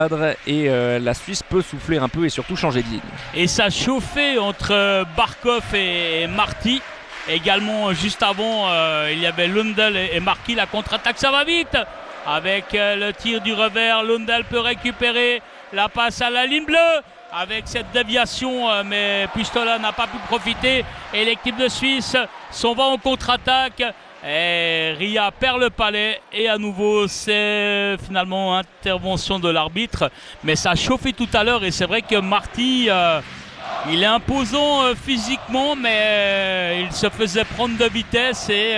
et la Suisse peut souffler un peu et surtout changer de ligne. Et ça chauffait entre Barkov et Marty. Également, juste avant, il y avait Lundell et Marty. La contre-attaque, ça va vite. Avec le tir du revers, Lundell peut récupérer la passe à la ligne bleue. Avec cette déviation, mais Pustola n'a pas pu profiter. Et l'équipe de Suisse s'en va en contre-attaque. Et Ria perd le palais. Et à nouveau, c'est finalement intervention de l'arbitre. Mais ça a chauffé tout à l'heure. Et c'est vrai que Marty, il est imposant physiquement, mais il se faisait prendre de vitesse. Et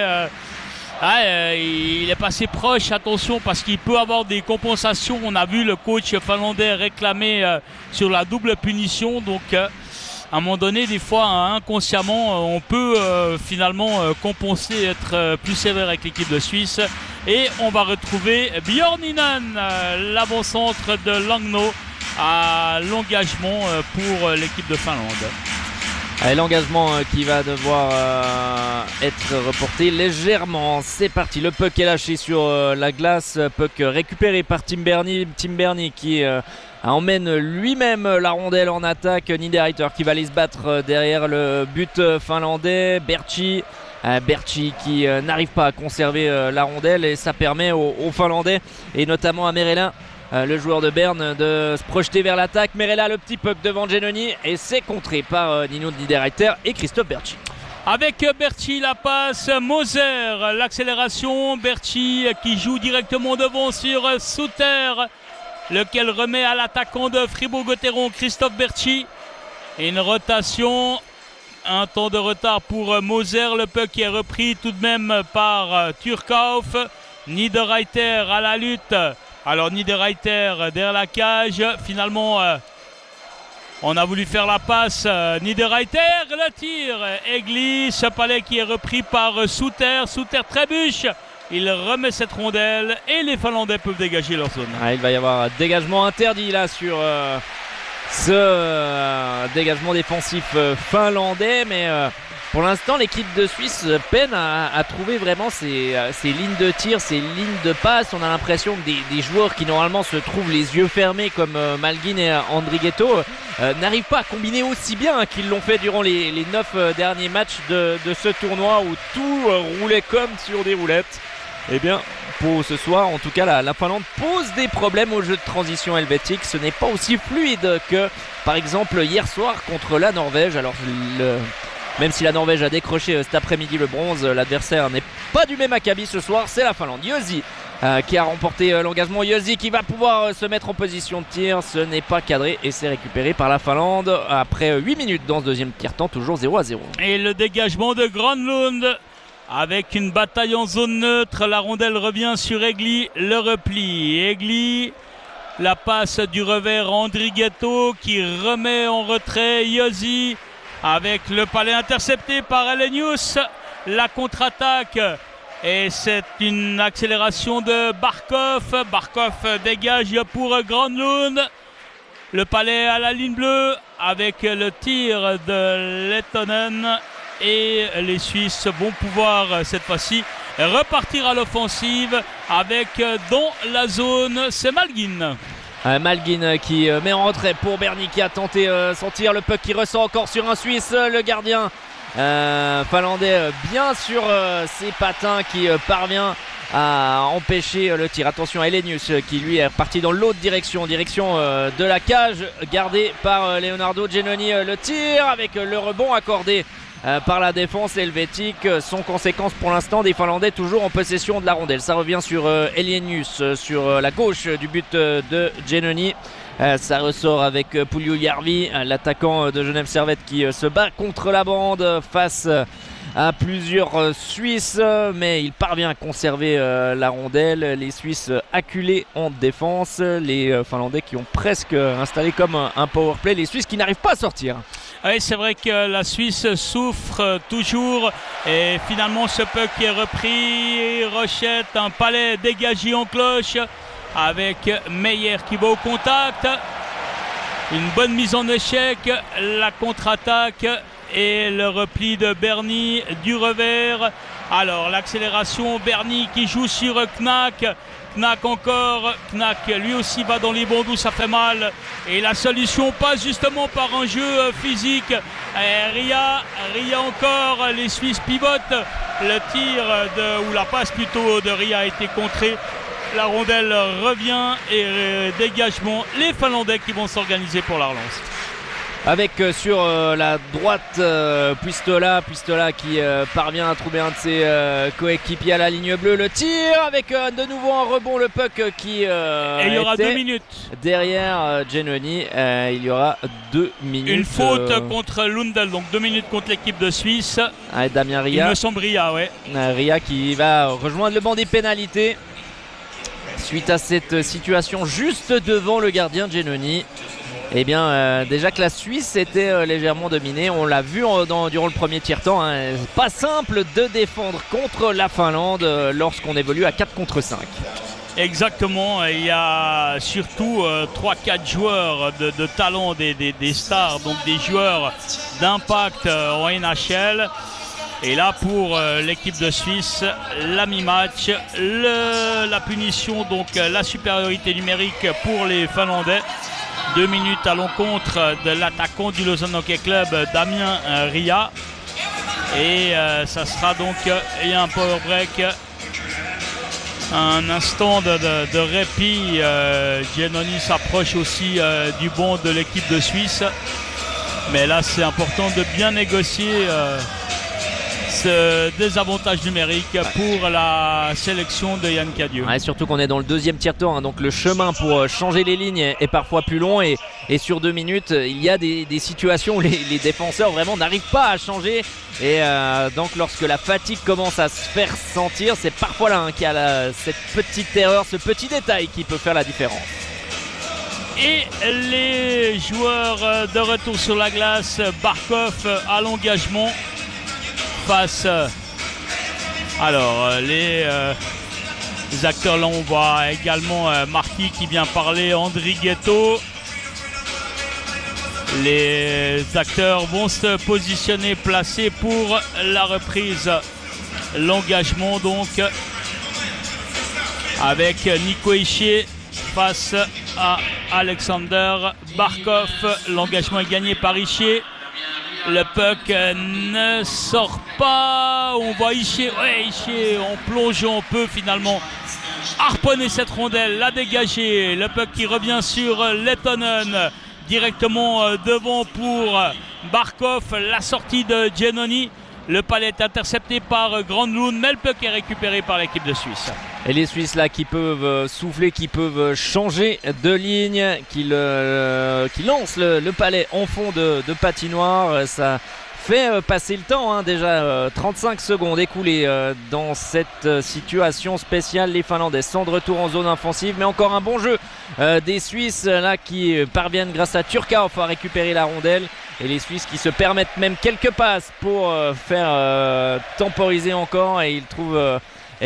il est passé proche, attention, parce qu'il peut avoir des compensations. On a vu le coach finlandais réclamer sur la double punition. Donc à un moment donné, des fois inconsciemment, on peut finalement compenser, être plus sévère avec l'équipe de Suisse. Et on va retrouver Björninen, l'avant-centre de Langno, à l'engagement pour l'équipe de Finlande. L'engagement qui va devoir être reporté légèrement. C'est parti, le puck est lâché sur la glace. Puck récupéré par Tim Berni. Tim Berni qui emmène lui-même la rondelle en attaque. Niederreiter qui va aller se battre derrière le but finlandais. Berchi qui n'arrive pas à conserver la rondelle, et ça permet aux Finlandais et notamment à Merelin, le joueur de Berne, de se projeter vers l'attaque. Merella, le petit puck devant Genoni, et c'est contré par Nino Niederreiter et Christophe Berchi. Avec Berchi, la passe, Moser, l'accélération, Berchi qui joue directement devant sur Suter, lequel remet à l'attaquant de Fribourg-Gotteron, Christophe Berchi. Et une rotation, un temps de retard pour Moser, le puck qui est repris tout de même par Turkauf. Niederreiter à la lutte. Alors Niederreiter derrière la cage, finalement on a voulu faire la passe, Niederreiter, le tir, Egli, ce palais qui est repris par Suter, Suter trébuche, il remet cette rondelle et les Finlandais peuvent dégager leur zone. Il va y avoir un dégagement interdit là sur ce dégagement défensif finlandais, mais pour l'instant, l'équipe de Suisse peine à trouver vraiment ses lignes de tir, ses lignes de passe. On a l'impression que des joueurs qui normalement se trouvent les yeux fermés, comme Malgin et Andrighetto, n'arrivent pas à combiner aussi bien qu'ils l'ont fait durant les 9 derniers matchs de ce tournoi, où tout roulait comme sur des roulettes. Eh bien, pour ce soir, en tout cas, la Finlande pose des problèmes au jeu de transition helvétique. Ce n'est pas aussi fluide que, par exemple, hier soir contre la Norvège. Alors, même si la Norvège a décroché cet après-midi le bronze, l'adversaire n'est pas du même acabit ce soir, c'est la Finlande. Josi qui a remporté l'engagement. Josi qui va pouvoir se mettre en position de tir. Ce n'est pas cadré et c'est récupéré par la Finlande après 8 minutes dans ce deuxième tiers-temps, toujours 0-0. Et le dégagement de Granlund avec une bataille en zone neutre. La rondelle revient sur Egli, le repli. Egli, la passe du revers Andrighetto qui remet en retrait Josi. Avec le palais intercepté par Elenius, la contre-attaque, et c'est une accélération de Barkov. Barkov dégage pour Granlund. Le palais à la ligne bleue avec le tir de Lettonen, et les Suisses vont pouvoir cette fois-ci repartir à l'offensive avec dans la zone, c'est Malgin. Malgin qui met en retrait pour Berni qui a tenté son tir. Le puck qui ressort encore sur un Suisse. Le gardien finlandais bien sur ses patins qui parvient à empêcher le tir. Attention à Elenius qui lui est parti dans l'autre direction de la cage, gardé par Leonardo Genoni. Le tir avec le rebond accordé par la défense helvétique. Sans conséquence pour l'instant des Finlandais toujours en possession de la rondelle. Ça revient sur Elenius sur la gauche du but de Genoni. Ça ressort avec Puljujärvi, l'attaquant de Genève Servette, qui se bat contre la bande face à plusieurs Suisses, mais il parvient à conserver la rondelle. Les Suisses acculés en défense, les Finlandais qui ont presque installé comme un powerplay, les Suisses qui n'arrivent pas à sortir. Oui, c'est vrai que la Suisse souffre toujours, et finalement ce puck est repris. Rochette, un palais dégagé en cloche avec Meyer qui va au contact. Une bonne mise en échec, la contre-attaque, et le repli de Berny du revers. Alors l'accélération, Berny qui joue sur Knack. Knack encore, Knack lui aussi va dans les bonds où ça fait mal. Et la solution passe justement par un jeu physique. Ria encore, les Suisses pivotent. Le tir ou la passe plutôt de Ria a été contrée. La rondelle revient et dégagement. Les Finlandais qui vont s'organiser pour la relance. Avec sur la droite Puistola qui parvient à trouver un de ses coéquipiers à la ligne bleue. Le tir avec de nouveau un rebond, le puck qui et il y aura 2 minutes derrière Giannoni. Il y aura 2 minutes. Une faute contre Lundell, donc 2 minutes contre l'équipe de Suisse. Avec Damien Ria. Il me semble Ria, ouais. Ria qui va rejoindre le banc des pénalités suite à cette situation juste devant le gardien Giannoni. Eh bien, déjà que la Suisse était légèrement dominée, on l'a vu durant le premier tiers-temps. Pas simple de défendre contre la Finlande lorsqu'on évolue à 4 contre 5. Exactement, il y a surtout 3-4 joueurs de talent, des stars, donc des joueurs d'impact en NHL. Et là, pour l'équipe de Suisse, la mi-match, la punition, donc la supériorité numérique pour les Finlandais. 2 minutes à l'encontre de l'attaquant du Lausanne Hockey Club, Damien Ria. Et ça sera donc un power break, un instant de répit. Giannoni s'approche aussi du banc de l'équipe de Suisse. Mais là, c'est important de bien négocier ce désavantage numérique pour la sélection de Yann Cadieux. Ouais, surtout qu'on est dans le deuxième tiers-temps, donc le chemin pour changer les lignes est parfois plus long et sur 2 minutes il y a des situations où les défenseurs vraiment n'arrivent pas à changer et donc lorsque la fatigue commence à se faire sentir, c'est parfois là qu'il y a cette petite erreur, ce petit détail qui peut faire la différence. Et les joueurs de retour sur la glace, Barkov à l'engagement face les acteurs. Là on voit également Marquis qui vient parler, Andrighetto. Les acteurs vont se positionner, placés pour la reprise. L'engagement donc avec Nico Hischier face à Alexander Barkov. L'engagement est gagné par Hischier. Le puck ne sort pas. On voit Hischier, en plongeant, on peut finalement harponner cette rondelle, la dégager. Le puck qui revient sur Lettonen, directement devant pour Barkov. La sortie de Giannoni. Le palais est intercepté par Granlund, mais le puck est récupéré par l'équipe de Suisse. Et les Suisses là qui peuvent souffler, qui peuvent changer de ligne, qui lancent le palais en fond de patinoire. Ça fait passer le temps, déjà 35 secondes écoulées dans cette situation spéciale. Les Finlandais sont de retour en zone offensive, mais encore un bon jeu des Suisses là qui parviennent grâce à Turkauf à récupérer la rondelle. Et les Suisses qui se permettent même quelques passes pour faire temporiser encore. Et ils trouvent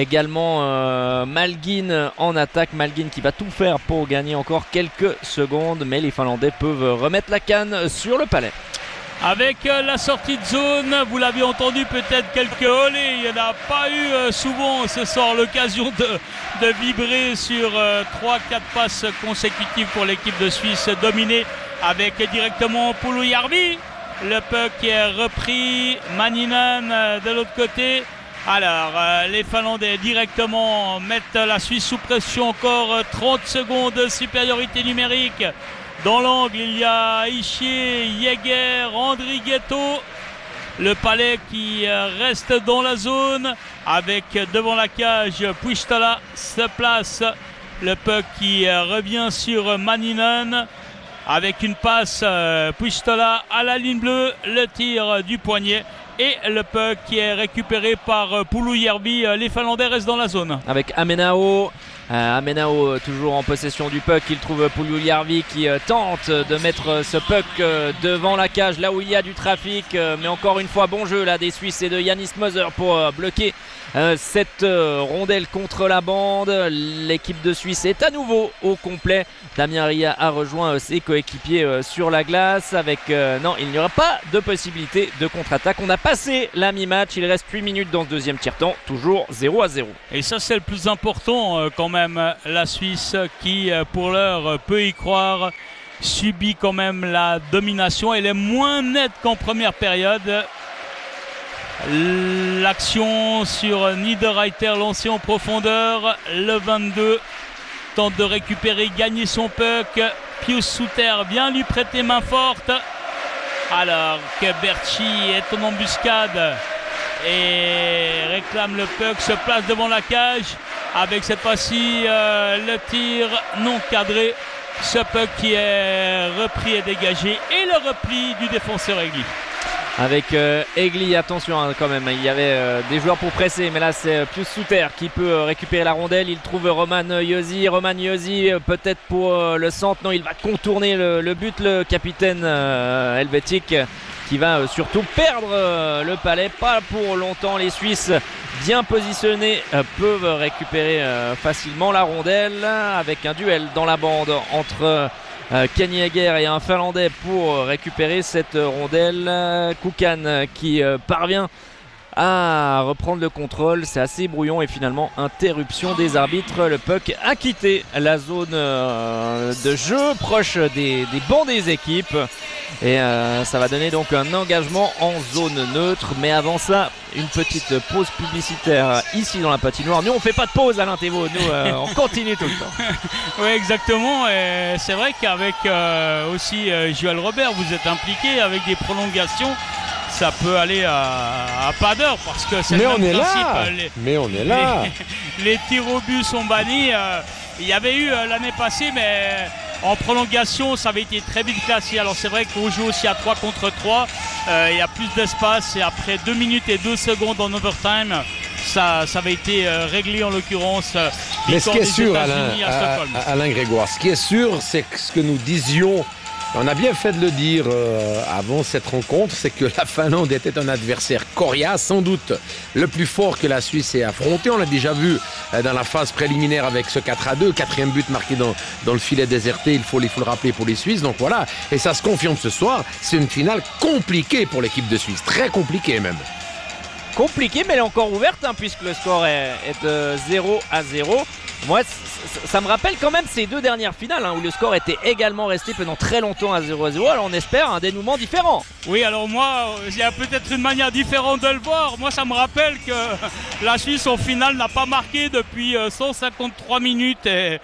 également Malgin en attaque. Malgin qui va tout faire pour gagner encore quelques secondes. Mais les Finlandais peuvent remettre la canne sur le palais. Avec la sortie de zone, vous l'avez entendu, peut-être quelques olés. Il n'y en a pas eu souvent ce soir l'occasion de vibrer sur 3-4 passes consécutives pour l'équipe de Suisse dominée. Avec directement Pulujärvi, le puck est repris, Maninen de l'autre côté. Alors les Finlandais directement mettent la Suisse sous pression, encore 30 secondes de supériorité numérique. Dans l'angle il y a Hischier, Jäger, Andrighetto. Le palais qui reste dans la zone avec devant la cage Puistola se place. Le puck qui revient sur Maninen. Avec une passe Puistola à la ligne bleue, le tir du poignet et le puck qui est récupéré par Pulujärvi. Les Finlandais restent dans la zone. Avec Amenao Amenao toujours en possession du puck, il trouve Puljujärvi qui tente de mettre ce puck devant la cage là où il y a du trafic, mais encore une fois bon jeu là des Suisses et de Yannis Moser pour bloquer cette rondelle contre la bande. L'équipe de Suisse est à nouveau au complet. Damien Ria a rejoint ses coéquipiers sur la glace avec non, il n'y aura pas de possibilité de contre-attaque. On a passé la mi-match, il reste 8 minutes dans ce deuxième tiers-temps, toujours 0-0. Et ça c'est le plus important quand même, la Suisse qui pour l'heure peut y croire, subit quand même la domination. Elle est moins nette qu'en première période. L'action sur Niederreiter lancée en profondeur, le 22 tente de récupérer, gagner son puck. Pius Suter vient lui prêter main forte alors que Berchi est en embuscade et réclame le puck, se place devant la cage avec cette fois-ci le tir non cadré. Ce puck qui est repris et dégagé et le repli du défenseur Egli. Avec Egli, attention quand même, il y avait des joueurs pour presser, mais là c'est Pius Suter qui peut récupérer la rondelle. Il trouve Roman Josi, peut-être pour le centre, non, il va contourner le but, le capitaine helvétique qui va surtout perdre le palais. Pas pour longtemps, les Suisses bien positionnés peuvent récupérer facilement la rondelle avec un duel dans la bande entre Kenny Heger et un Finlandais pour récupérer cette rondelle. Kukan qui parvient à reprendre le contrôle, c'est assez brouillon et finalement interruption des arbitres. Le puck a quitté la zone de jeu proche des bancs des équipes et ça va donner donc un engagement en zone neutre. Mais avant ça, une petite pause publicitaire ici dans la patinoire. Nous on fait pas de pause, Alain Thévaud, nous on continue tout le temps. Oui, exactement, et c'est vrai qu'avec aussi Joël Robert, vous êtes impliqué avec des prolongations. Ça peut aller à pas d'heure parce que c'est le même principe. Mais on est là. Les tirs au but sont bannis. Il y avait eu l'année passée, mais en prolongation, ça avait été très vite classé. Alors c'est vrai qu'on joue aussi à 3 contre 3. Il y a plus d'espace et après 2 minutes et 2 secondes en overtime, ça avait été réglé en l'occurrence. Mais ce qui est sûr, Alain Grégoire, ce qui est sûr, c'est que ce que nous disions, on a bien fait de le dire avant cette rencontre, c'est que la Finlande était un adversaire coriace, sans doute le plus fort que la Suisse ait affronté. On l'a déjà vu dans la phase préliminaire avec ce 4-2, quatrième but marqué dans le filet déserté, il faut le rappeler pour les Suisses. Donc voilà, et ça se confirme ce soir, c'est une finale compliquée pour l'équipe de Suisse, très compliquée même. Compliquée, mais elle est encore ouverte puisque le score est de 0-0. Moi, ça me rappelle quand même ces 2 dernières finales où le score était également resté pendant très longtemps à 0-0. Alors on espère un dénouement différent. Oui, alors moi, il y a peut-être une manière différente de le voir. Moi, ça me rappelle que la Suisse en finale n'a pas marqué depuis 153 minutes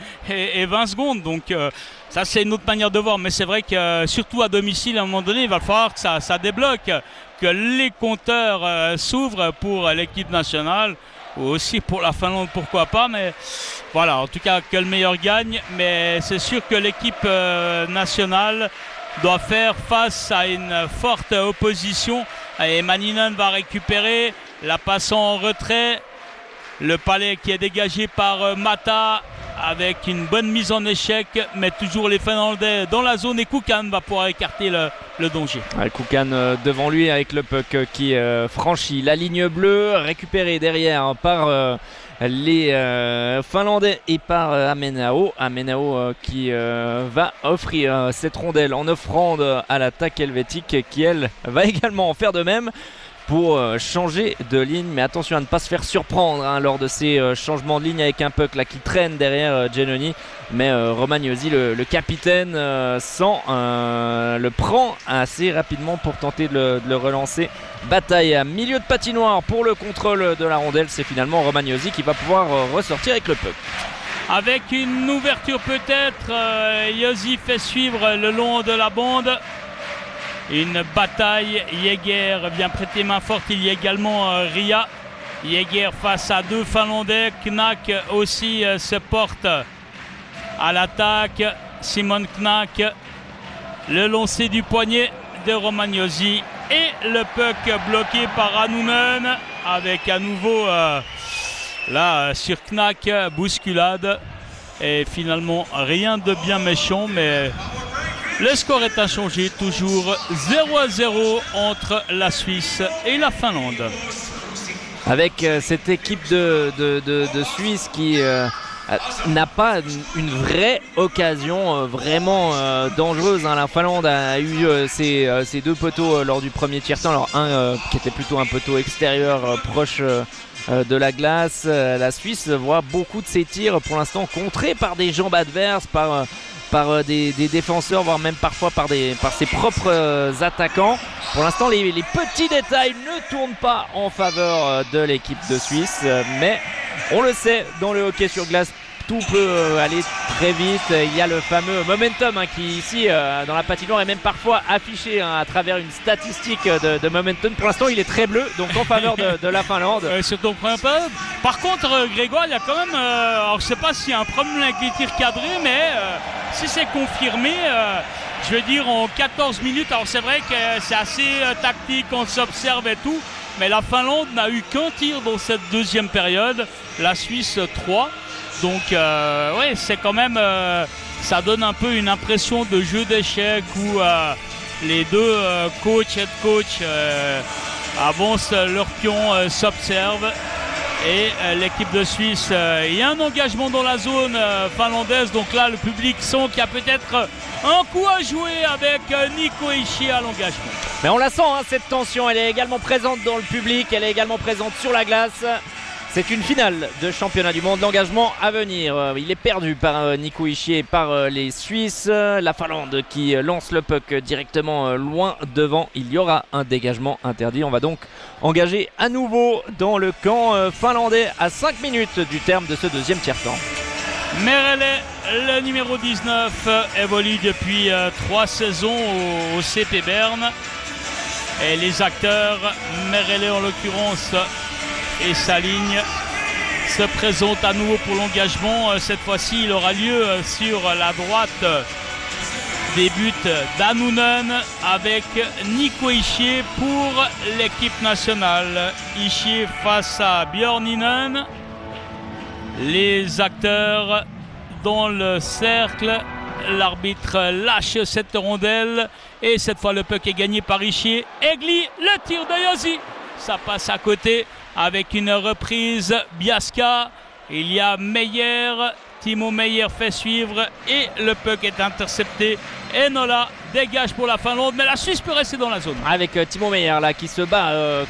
et 20 secondes. Donc ça, c'est une autre manière de voir. Mais c'est vrai que surtout à domicile, à un moment donné, il va falloir que ça débloque, que les compteurs s'ouvrent pour l'équipe nationale. Ou aussi pour la Finlande, pourquoi pas, mais voilà, en tout cas que le meilleur gagne. Mais c'est sûr que l'équipe nationale doit faire face à une forte opposition et Maninen va récupérer la passe en retrait, le palais qui est dégagé par Mata avec une bonne mise en échec, mais toujours les Finlandais dans la zone et Kukan va pouvoir écarter le danger. Kukan devant lui avec le puck qui franchit la ligne bleue, récupéré derrière par les Finlandais et par Amenao. Amenao qui va offrir cette rondelle en offrande à l'attaque helvétique qui elle va également en faire de même pour changer de ligne, mais attention à ne pas se faire surprendre lors de ces changements de ligne avec un puck là qui traîne derrière Giannoni, mais Romagnosi le capitaine le prend assez rapidement pour tenter de le relancer. Bataille à milieu de patinoire pour le contrôle de la rondelle, c'est finalement Romagnosi qui va pouvoir ressortir avec le puck. Avec une ouverture peut-être, Josi fait suivre le long de la bande. Une bataille, Jäger vient prêter main forte, il y a également Ria. Jäger face à 2 Finlandais, Knack aussi se porte à l'attaque. Simon Knack, le lancer du poignet de Romagnosi et le puck bloqué par Annunen avec à nouveau là sur Knack, bousculade. Et finalement, rien de bien méchant, mais le score est inchangé, toujours 0-0 entre la Suisse et la Finlande. Avec cette équipe de Suisse qui n'a pas une vraie occasion vraiment dangereuse. La Finlande a eu ses deux poteaux lors du premier tiers-temps. Alors un qui était plutôt un poteau extérieur proche de la glace. La Suisse voit beaucoup de ses tirs pour l'instant contrés par des jambes adverses, par des défenseurs, voire même parfois par ses propres attaquants. Pour l'instant, les petits détails ne tournent pas en faveur de l'équipe de Suisse, mais on le sait, dans le hockey sur glace, tout peut aller très vite. Il y a le fameux momentum qui ici dans la patinoire est même parfois affiché à travers une statistique de momentum. Pour l'instant il est très bleu, donc en faveur de la Finlande. Surtout par contre Grégoire, il y a quand même alors je sais pas s'il y a un problème avec les tirs cadrés, mais si c'est confirmé, je veux dire en 14 minutes, alors c'est vrai que c'est assez tactique, on s'observe et tout, mais la Finlande n'a eu qu'un tir dans cette deuxième période, la Suisse 3. Donc ouais, c'est quand même ça donne un peu une impression de jeu d'échecs où les deux head coach avancent leur pion, s'observent, et l'équipe de Suisse, il y a un engagement dans la zone finlandaise, donc là le public sent qu'il y a peut-être un coup à jouer avec Nico Hischier à l'engagement. Mais on la sent cette tension, elle est également présente dans le public, elle est également présente sur la glace. C'est une finale de championnat du monde, l'engagement à venir. Il est perdu par Nico Hischier et par les Suisses. La Finlande qui lance le puck directement loin devant. Il y aura un dégagement interdit. On va donc engager à nouveau dans le camp finlandais à 5 minutes du terme de ce deuxième tiers-temps. Merelle, le numéro 19, évolue depuis 3 saisons au CP Berne. Et les acteurs, Merelle en l'occurrence, et sa ligne se présente à nouveau pour l'engagement. Cette fois-ci, il aura lieu sur la droite des buts d'Annunen avec Nico Hischier pour l'équipe nationale. Hischier face à Björninen. Les acteurs dans le cercle. L'arbitre lâche cette rondelle et cette fois le puck est gagné par Hischier. Egli, le tir de Josi. Ça passe à côté avec une reprise. Biasca, il y a Meyer, Timo Meyer fait suivre et le puck est intercepté. Enola dégage pour la Finlande, mais la Suisse peut rester dans la zone. Avec Timo Meyer là qui se bat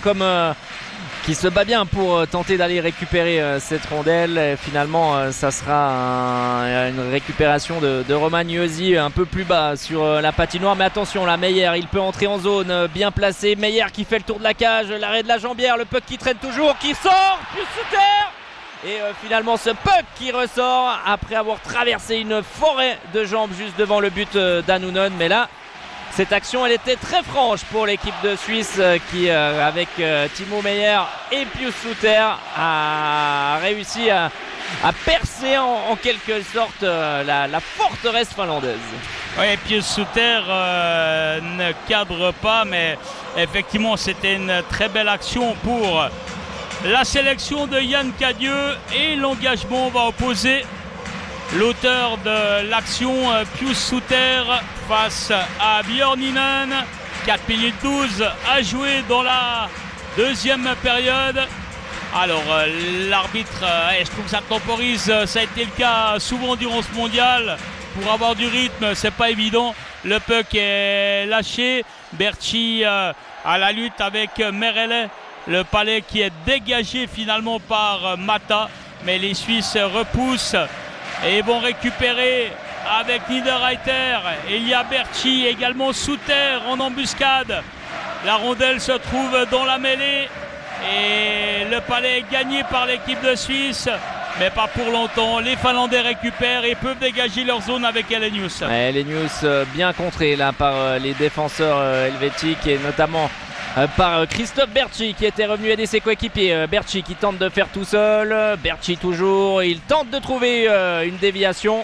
qui se bat bien pour tenter d'aller récupérer cette rondelle. Et finalement ça sera une récupération de Roman Josi un peu plus bas sur la patinoire, mais attention là, Meyer il peut entrer en zone, bien placé. Meyer qui fait le tour de la cage, l'arrêt de la jambière, le puck qui traîne toujours, qui sort, puis sous terre. Et finalement ce puck qui ressort après avoir traversé une forêt de jambes juste devant le but d'Annunen. Mais là cette action elle était très franche pour l'équipe de Suisse qui avec Timo Meyer et Pius Suter a réussi à percer en quelque sorte la forteresse finlandaise. Oui, Pius Suter ne cadre pas, mais effectivement c'était une très belle action pour la sélection de Yann Cadieux, et l'engagement va opposer l'auteur de l'action, Pius Suter, face à Björninen. 4 minutes 12 à jouer dans la deuxième période. Alors l'arbitre, je trouve que ça temporise, ça a été le cas souvent durant ce mondial. Pour avoir du rythme, c'est pas évident. Le puck est lâché. Berchi à la lutte avec Merelle. Le palais qui est dégagé finalement par Mata. Mais les Suisses repoussent et vont récupérer avec Niederreiter. Et il y a Berchi, également Suter en embuscade. La rondelle se trouve dans la mêlée. Et le palais est gagné par l'équipe de Suisse. Mais pas pour longtemps. Les Finlandais récupèrent et peuvent dégager leur zone avec Elenius. Elenius bien contré là par les défenseurs helvétiques et notamment par Christophe Berchi qui était revenu aider ses coéquipiers. Berchi qui tente de faire tout seul. Berchi toujours. Il tente de trouver une déviation.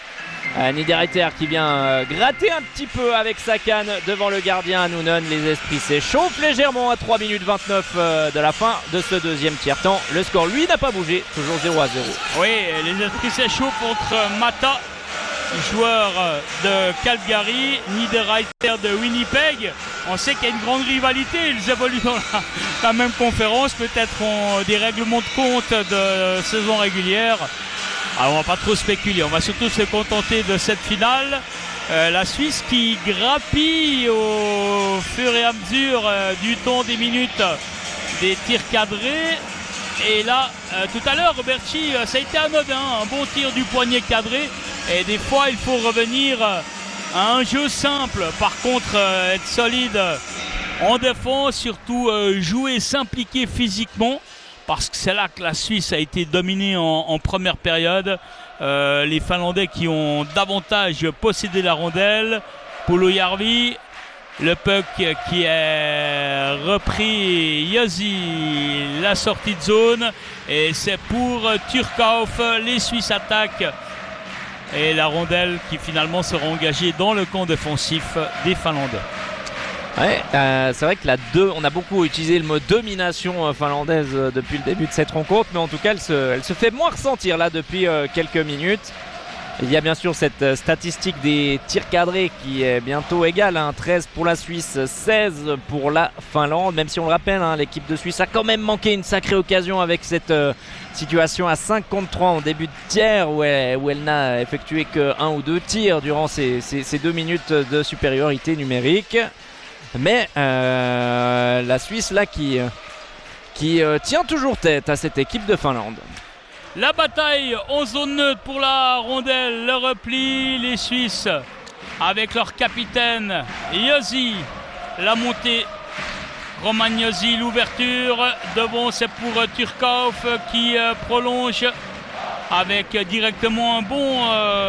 Niederreiter qui vient gratter un petit peu avec sa canne devant le gardien Hannounen. Les esprits s'échauffent légèrement à 3 minutes 29 de la fin de ce deuxième tiers-temps. Le score, lui, n'a pas bougé, toujours 0-0. Oui, les esprits s'échauffent entre Mata, joueur de Calgary, Niederreiter de Winnipeg. On sait qu'il y a une grande rivalité, ils évoluent dans la même conférence, peut-être ont des règlements de compte de saison régulière. Alors on va pas trop spéculer, on va surtout se contenter de cette finale. La Suisse qui grappille au fur et à mesure du temps des minutes des tirs cadrés. Et là, tout à l'heure, Roberti, ça a été anodin, un bon tir du poignet cadré. Et des fois, il faut revenir à un jeu simple. Par contre, être solide en défense, surtout jouer, s'impliquer physiquement. Parce que c'est là que la Suisse a été dominée en première période. Les Finlandais qui ont davantage possédé la rondelle. Puolujärvi, le puck qui est repris, Josi, la sortie de zone. Et c'est pour Turkov, les Suisses attaquent. Et la rondelle qui finalement sera engagée dans le camp défensif des Finlandais. Ouais, c'est vrai que on a beaucoup utilisé le mot domination finlandaise depuis le début de cette rencontre, mais en tout cas elle se fait moins ressentir là depuis quelques minutes. Il y a bien sûr cette statistique des tirs cadrés qui est bientôt égale, 13 pour la Suisse, 16 pour la Finlande, même si on le rappelle, l'équipe de Suisse a quand même manqué une sacrée occasion avec cette situation à 5 contre 3 en début de tiers où elle n'a effectué que 1 ou 2 tirs durant ces 2 minutes de supériorité numérique. Mais la Suisse là qui tient toujours tête à cette équipe de Finlande. La bataille en zone neutre pour la rondelle, le repli, les Suisses avec leur capitaine Josi, la montée, Roman Josi, l'ouverture, devant c'est pour Turkov qui prolonge avec directement un bon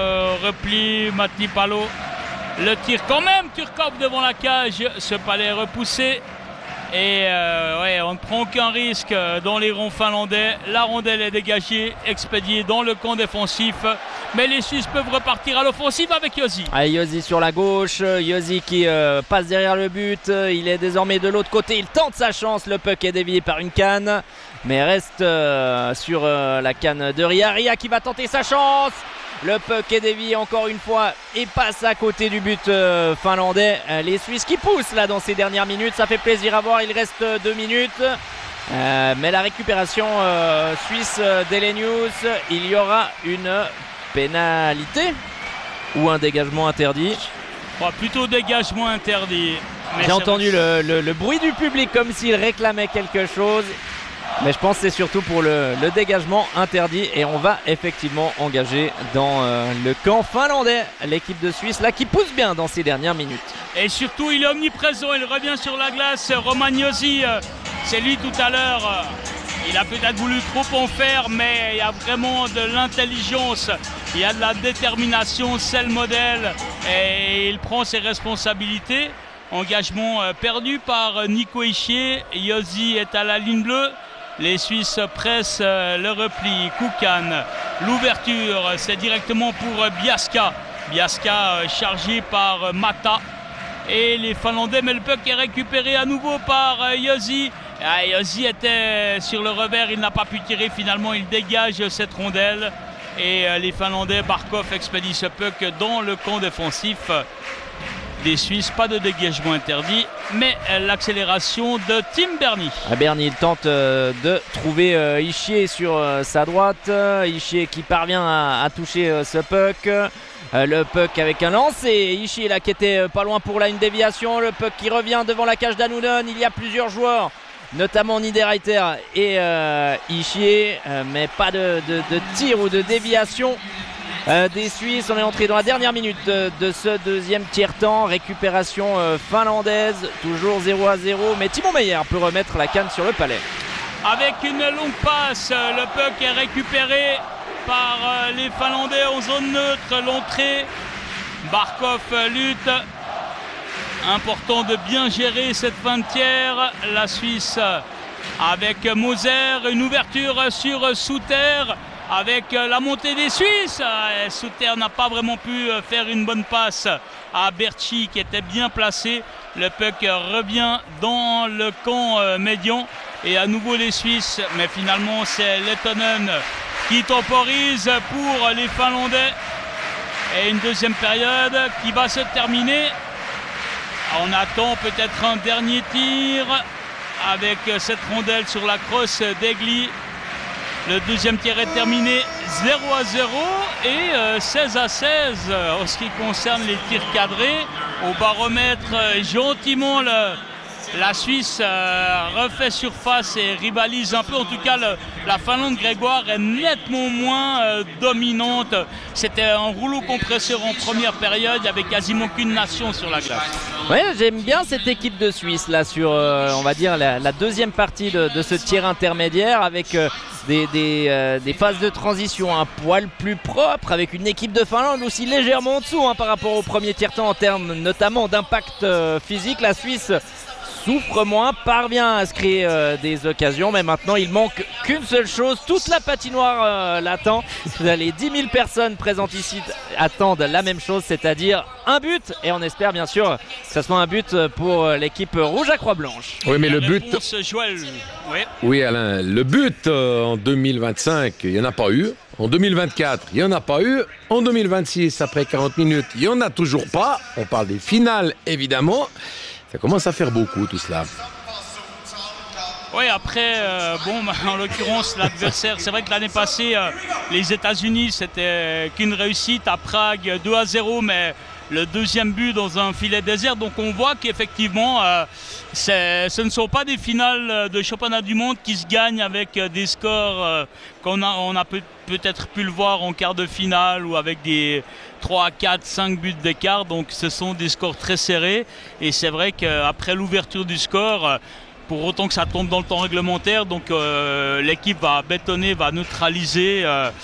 repli, Matti Palo. Le tir quand même, Turkov devant la cage, ce palais repoussé. Et on ne prend aucun risque dans les ronds finlandais. La rondelle est dégagée, expédiée dans le camp défensif. Mais les Suisses peuvent repartir à l'offensive avec Josi. Josi sur la gauche, Josi qui passe derrière le but. Il est désormais de l'autre côté, il tente sa chance. Le puck est dévié par une canne, mais reste sur la canne de Ria. Ria qui va tenter sa chance. Le puck est dévié encore une fois et passe à côté du but finlandais. Les Suisses qui poussent là dans ces dernières minutes, ça fait plaisir à voir, il reste 2 minutes. Mais la récupération suisse d'Elenius, il y aura une pénalité ou un dégagement interdit. Plutôt dégagement interdit. J'ai entendu le bruit du public comme s'il réclamait quelque chose. Mais je pense que c'est surtout pour le dégagement interdit et on va effectivement engager dans le camp finlandais l'équipe de Suisse là qui pousse bien dans ces dernières minutes. Et surtout il est omniprésent, il revient sur la glace, Roman Josi, c'est lui tout à l'heure, il a peut-être voulu trop en faire mais il y a vraiment de l'intelligence, il y a de la détermination, c'est le modèle et il prend ses responsabilités. Engagement perdu par Nico Hischier, Josi est à la ligne bleue. Les Suisses pressent le repli, Kukan, l'ouverture, c'est directement pour Biaska. Biaska chargé par Mata. Et les Finlandais, mais le puck est récupéré à nouveau par Josi. Josi était sur le revers, il n'a pas pu tirer, finalement il dégage cette rondelle. Et les Finlandais, Barkov expédie ce puck dans le camp défensif des Suisses, pas de dégagement interdit, mais l'accélération de Tim Berni. Berni, il tente de trouver Hischier sur sa droite. Hischier qui parvient à toucher ce puck. Le puck avec un lancer. Hischier là qui était pas loin pour là une déviation. Le puck qui revient devant la cage d'Hannounen. Il y a plusieurs joueurs, notamment Niederreiter et Hischier, mais pas de tir ou de déviation des Suisses. On est entré dans la dernière minute de ce deuxième tiers-temps. Récupération finlandaise, toujours 0-0, mais Timo Meier peut remettre la canne sur le palais. Avec une longue passe, le puck est récupéré par les Finlandais en zone neutre. L'entrée, Barkov lutte. Important de bien gérer cette fin de tiers. La Suisse avec Moser, une ouverture sur Souter. avec la montée des Suisses. Souter n'a pas vraiment pu faire une bonne passe à Berchi qui était bien placé. Le puck revient dans le camp médian et à nouveau les Suisses, mais finalement c'est Lettonen qui temporise pour les Finlandais. Et une deuxième période qui va se terminer. On attend peut-être un dernier tir avec cette rondelle sur la crosse d'Egli. Le deuxième tir est terminé 0-0 et 16-16 en ce qui concerne les tirs cadrés. Au baromètre, gentiment, la Suisse refait surface et rivalise un peu. En tout cas, la Finlande, Grégoire, est nettement moins dominante. C'était un rouleau compresseur en première période. Il n'y avait quasiment qu'une nation sur la glace. Ouais, j'aime bien cette équipe de Suisse là sur, on va dire, la deuxième partie de ce tir intermédiaire avec des phases de transition un poil plus propres, avec une équipe de Finlande aussi légèrement en dessous par rapport au premier tiers-temps en termes notamment d'impact physique. La Suisse souffre moins, parvient à se créer des occasions, mais maintenant il manque qu'une seule chose, toute la patinoire l'attend. Les 10 000 personnes présentes ici attendent la même chose, c'est-à-dire un but, et on espère bien sûr que ce soit un but pour l'équipe rouge à Croix-Blanche. Oui, mais le but... Joël. Oui, Alain, le but en 2025, il n'y en a pas eu. En 2024, il n'y en a pas eu. En 2026, après 40 minutes, il n'y en a toujours pas. On parle des finales, évidemment. Ça commence à faire beaucoup, tout cela. Oui, après, en l'occurrence, l'adversaire, c'est vrai que l'année passée, les États-Unis, c'était qu'une réussite. À Prague, 2-0, mais le deuxième but dans un filet désert. Donc on voit qu'effectivement, ce ne sont pas des finales de championnat du monde qui se gagnent avec des scores qu'on a peut-être pu le voir en quart de finale ou avec des 3, 4, 5 buts d'écart. Donc ce sont des scores très serrés. Et c'est vrai qu'après l'ouverture du score, pour autant que ça tombe dans le temps réglementaire, donc l'équipe va bétonner, va neutraliser.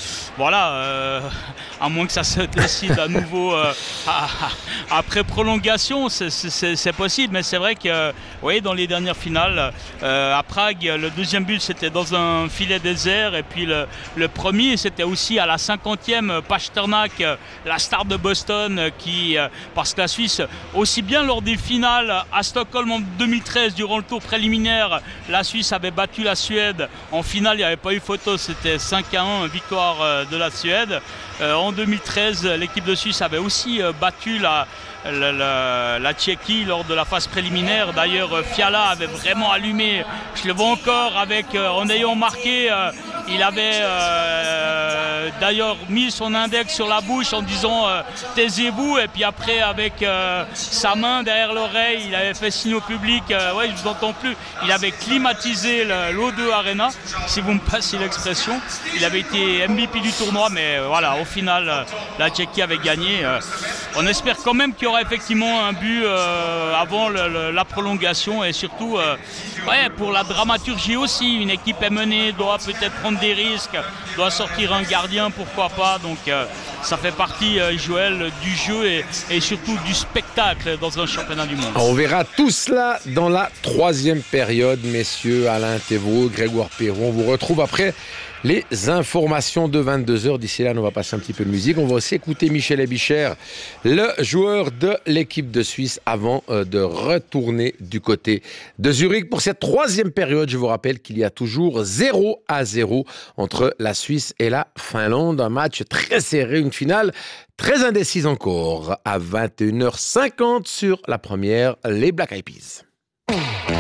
À moins que ça se décide à nouveau après prolongation, c'est possible. Mais c'est vrai que dans les dernières finales, à Prague, le deuxième but c'était dans un filet désert. Et puis le premier c'était aussi à la 50e, Pasternak, la star de Boston, parce que la Suisse, aussi bien lors des finales à Stockholm en 2013, durant le tour préliminaire, la Suisse avait battu la Suède. En finale, il n'y avait pas eu photo, c'était 5-1, victoire de la Suède. En 2013, l'équipe de Suisse avait aussi battu la Tchéquie lors de la phase préliminaire. D'ailleurs, Fiala avait vraiment allumé. Je le vois encore en ayant marqué. Il avait d'ailleurs mis son index sur la bouche en disant taisez-vous. Et puis après, avec sa main derrière l'oreille, il avait fait signe au public. Je vous entends plus. Il avait climatisé l'O2 Arena, si vous me passez l'expression. Il avait été MVP du tournoi, mais voilà, au final, la Tchéquie avait gagné. On espère quand même qu'il y aura effectivement un but avant la prolongation, et surtout pour la dramaturgie aussi. Une équipe est menée, doit peut-être prendre des risques, doit sortir un gardien, pourquoi pas. Donc ça fait partie, Joël, du jeu et surtout du spectacle dans un championnat du monde. On verra tout cela dans la troisième période, messieurs. Alain Thévaux, Grégoire Perron, on vous retrouve après les informations de 22h. D'ici là, on va passer un petit peu de musique. On va aussi écouter Michel Ebicher, le joueur de l'équipe de Suisse, avant de retourner du côté de Zurich pour cette troisième période. Je vous rappelle qu'il y a toujours 0-0 entre la Suisse et la Finlande. Un match très serré, une finale très indécise encore. À 21h50 sur la première, les Black Eyed Peas.